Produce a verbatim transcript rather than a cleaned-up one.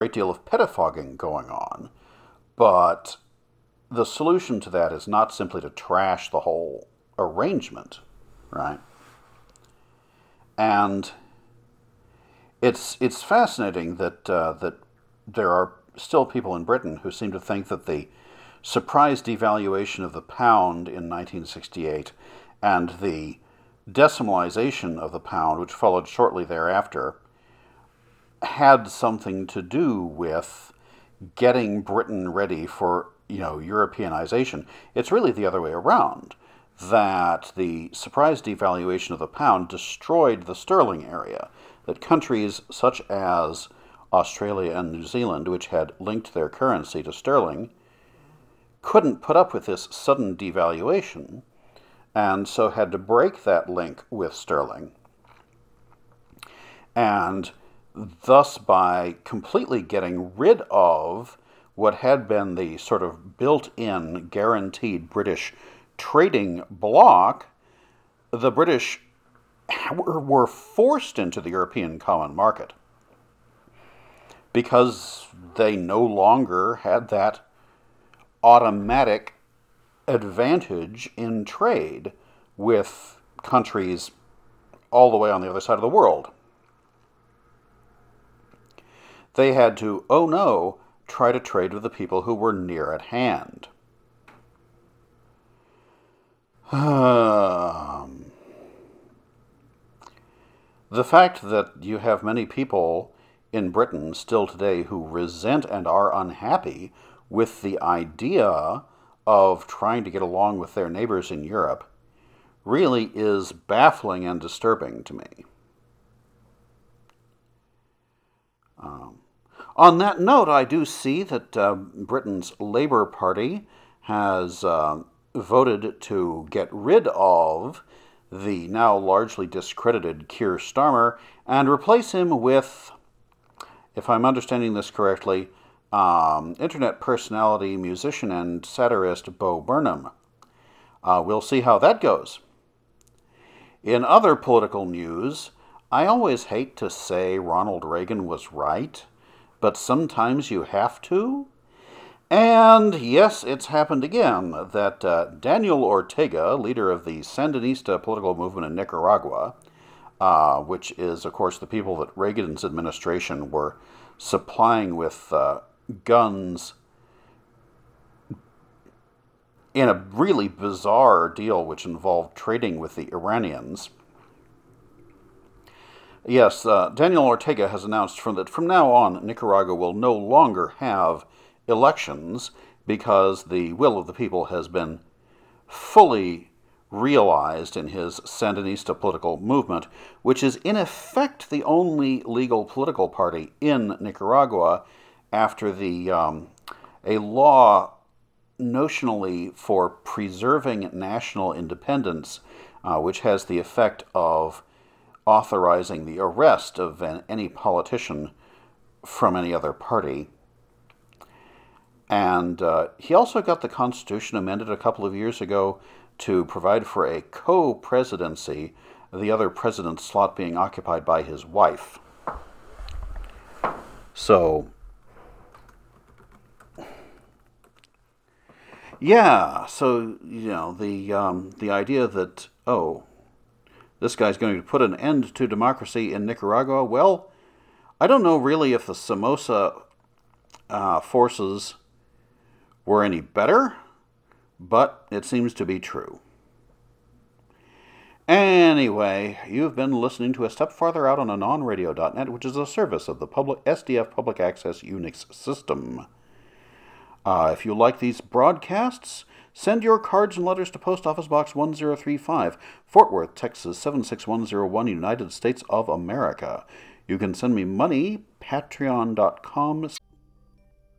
great deal of pettifogging going on, but the solution to that is not simply to trash the whole arrangement, right? And it's it's fascinating that uh, that there are still people in Britain who seem to think that the surprise devaluation of the pound in nineteen sixty-eight and the decimalization of the pound, which followed shortly thereafter, had something to do with getting Britain ready for, you know, Europeanization. It's really the other way around, that the surprise devaluation of the pound destroyed the sterling area, that countries such as Australia and New Zealand, which had linked their currency to sterling, couldn't put up with this sudden devaluation, and so had to break that link with sterling. And thus, by completely getting rid of what had been the sort of built-in, guaranteed British trading bloc, the British were forced into the European common market because they no longer had that automatic advantage in trade with countries all the way on the other side of the world. They had to, oh no, try to trade with the people who were near at hand. Um, the fact that you have many people in Britain still today who resent and are unhappy with the idea of trying to get along with their neighbors in Europe really is baffling and disturbing to me. Um, on that note, I do see that uh, Britain's Labour Party has uh, voted to get rid of the now largely discredited Keir Starmer and replace him with, if I'm understanding this correctly, um, internet personality, musician, and satirist Bo Burnham. Uh, we'll see how that goes. In other political news, I always hate to say Ronald Reagan was right, but sometimes you have to. And yes, it's happened again that uh, Daniel Ortega, leader of the Sandinista political movement in Nicaragua, uh, which is, of course, the people that Reagan's administration were supplying with uh, guns in a really bizarre deal which involved trading with the Iranians. Yes, uh, Daniel Ortega has announced from that from now on, Nicaragua will no longer have elections because the will of the people has been fully realized in his Sandinista political movement, which is in effect the only legal political party in Nicaragua after the um, a law notionally for preserving national independence, uh, which has the effect of authorizing the arrest of an, any politician from any other party. And uh, he also got the Constitution amended a couple of years ago to provide for a co-presidency, the other president's slot being occupied by his wife. So, yeah, so, you know, the um, the idea that, oh, this guy's going to put an end to democracy in Nicaragua, well, I don't know really if the Somoza uh, forces were any better, but it seems to be true. Anyway, you've been listening to A Step Farther Out on anon radio dot net, which is a service of the public S D F Public Access Unix system. Uh, if you like these broadcasts, send your cards and letters to Post Office Box one zero three five, Fort Worth, Texas seven six one zero one, United States of America. You can send me money, patreon dot com